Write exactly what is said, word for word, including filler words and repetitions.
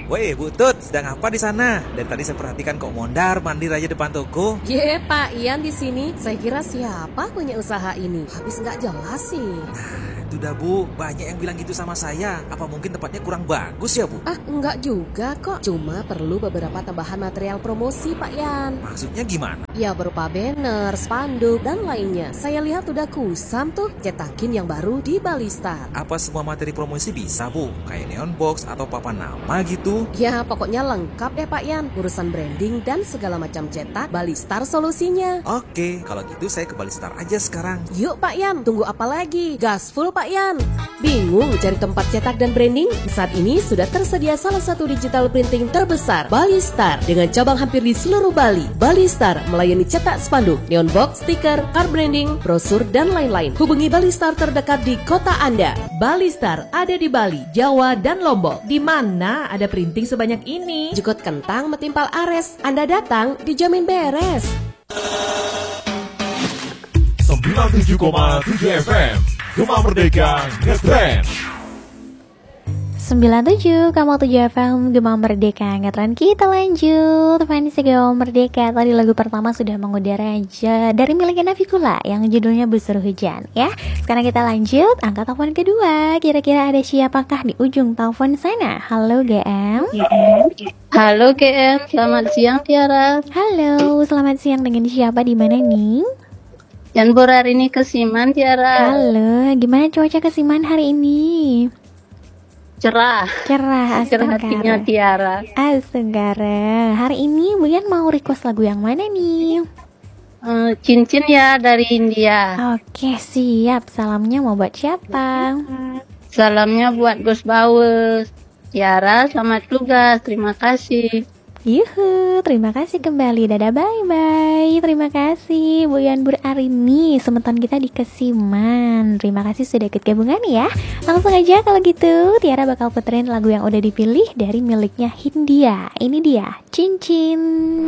Woi, Bu Tut, sedang apa di sana? Dari tadi saya perhatikan kok mondar mandir aja depan toko. Ye, Pak Ian di sini. Saya kira siapa punya usaha ini? Habis nggak jelas sih. Itu dah Bu, banyak yang bilang gitu sama saya. Apa mungkin tempatnya kurang bagus ya Bu? Ah, enggak juga kok. Cuma perlu beberapa tambahan material promosi, Pak Ian. Maksudnya gimana? Ya berupa banner, spanduk, dan lainnya. Saya lihat udah kusam tuh cetakin yang baru di Balistar. Apa semua materi promosi bisa Bu? Kayak neon box atau papan nama gitu? Ya pokoknya lengkap deh Pak Ian. Urusan branding dan segala macam cetak, Balistar solusinya. Oke, kalau gitu saya ke Balistar aja sekarang. Yuk Pak Ian, tunggu apa lagi? Gas full Pak Ian. Bingung cari tempat cetak dan branding? Saat ini sudah tersedia salah satu digital printing terbesar, Balistar, dengan cabang hampir di seluruh Bali. Balistar melayani cetak spanduk, neon box, stiker, card branding, brosur, dan lain-lain. Hubungi Balistar terdekat di kota Anda. Balistar ada di Bali, Jawa, dan Lombok. Di mana ada printing sebanyak ini? Jukut kentang metimpal ares. Anda datang dijamin beres. sembilan puluh tujuh koma tujuh F M Gema Merdeka Ngetrend. sembilan puluh tujuh koma tujuh F M Gema Merdeka Ngetrend. Kita lanjut. Fans Gema Merdeka. Tadi lagu pertama sudah mengudara aja dari milik Navikula yang judulnya Busur Hujan ya. Sekarang kita lanjut. Angkat telepon kedua. Kira-kira ada siapakah di ujung telepon sana? Halo G M. Halo G M, selamat siang Tiara. Halo, selamat siang. Dengan siapa, di mana nih? Yan Bur hari ini ke Siman Tiara. Halo, gimana cuaca ke Siman hari ini? Cerah. Cerah, Cerah hatinya Astagara. Tiara. Astagara. Hari ini Bu Yan mau request lagu yang mana nih? Uh, cincin ya dari India. Oke, siap. Salamnya mau buat siapa? Salamnya buat Gus Baus. Tiara, selamat tugas. Terima kasih. Yuhu, terima kasih kembali. Dadah, bye-bye. Terima kasih Bu Yan Bur Arini. Semeton kita di Kesiman. Terima kasih sudah ikut gabungan ya. Langsung aja kalau gitu, Tiara bakal puterin lagu yang udah dipilih dari miliknya Hindia. Ini dia, Cincin.